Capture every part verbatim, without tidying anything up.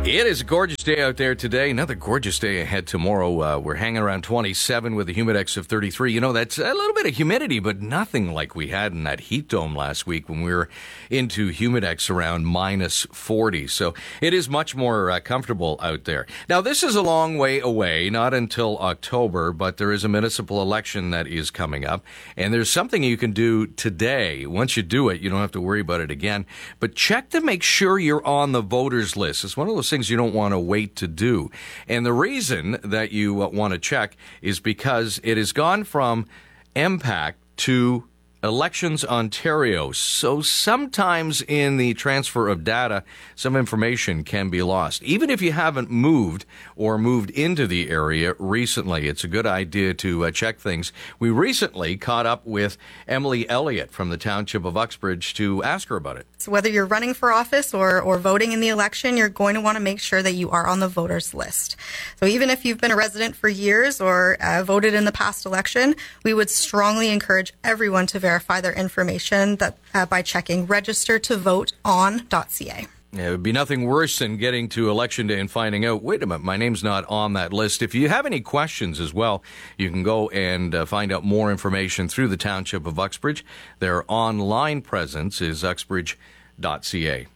It is a gorgeous day out there today. Another gorgeous day ahead tomorrow. Uh, we're hanging around twenty-seven with a humidex of thirty-three. You know, that's a little bit of humidity, but nothing like we had in that heat dome last week when we were into humidex around minus forty. So it is much more uh, comfortable out there. Now, this is a long way away, not until October, but there is a municipal election that is coming up. And there's something you can do today. Once you do it, you don't have to worry about it again. But check to make sure you're on the voters list. It's one of those things you don't want to wait to do. And the reason that you uh, want to check is because it has gone from M PAC to Elections Ontario. So sometimes in the transfer of data, some information can be lost. Even if you haven't moved or moved into the area recently, it's a good idea to uh, check things. We recently caught up with Emily Elliott from the Township of Uxbridge to ask her about it. So whether you're running for office or, or voting in the election, you're going to want to make sure that you are on the voters list. So even if you've been a resident for years or uh, voted in the past election, we would strongly encourage everyone to verify verify their information that uh, by checking register to vote on dot c a. Yeah, it would be nothing worse than getting to Election Day and finding out, wait a minute, my name's not on that list. If you have any questions as well, you can go and uh, find out more information through the Township of Uxbridge. Their online presence is uxbridge dot c a.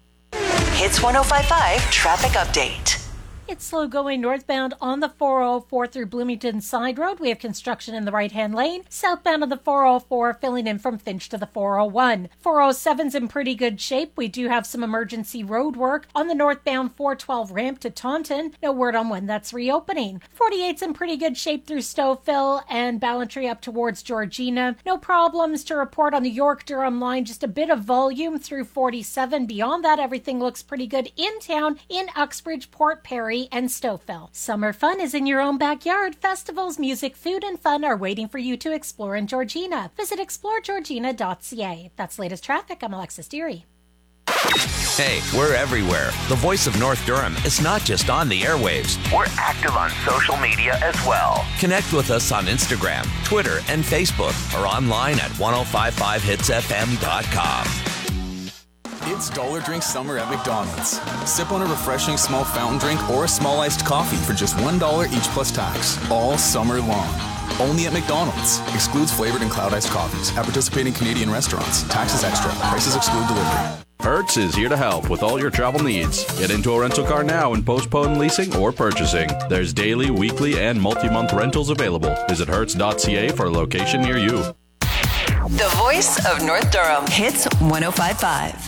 Hits one oh five point five Traffic Update. It's slow going northbound on the four oh four through Bloomington Side Road. We have construction in the right-hand lane. Southbound on the four oh four filling in from Finch to the four oh one. four oh seven's in pretty good shape. We do have some emergency road work on the northbound four twelve ramp to Taunton. No word on when that's reopening. forty-eight's in pretty good shape through Stouffville and Ballantrae up towards Georgina. No problems to report on the York-Durham line. Just a bit of volume through forty-seven. Beyond that, everything looks pretty good in town in Uxbridge, Port Perry, and Stouffville. Summer fun is in your own backyard. Festivals, music, food, and fun are waiting for you to explore in Georgina. Visit explore georgina dot c a. That's latest traffic. I'm Alexis Deary. Hey, we're everywhere. The voice of North Durham is not just on the airwaves. We're active on social media as well. Connect with us on Instagram, Twitter, and Facebook, or online at ten fifty-five hits f m dot com. It's Dollar Drink Summer at McDonald's. Sip on a refreshing small fountain drink or a small iced coffee for just one dollar each plus tax, all summer long. Only at McDonald's. Excludes flavored and cloud iced coffees at participating Canadian restaurants. Taxes extra. Prices exclude delivery. Hertz is here to help with all your travel needs. Get into a rental car now and postpone leasing or purchasing. There's daily, weekly, and multi-month rentals available. Visit hertz dot c a for a location near you. The voice of North Durham. Hits one oh five point five.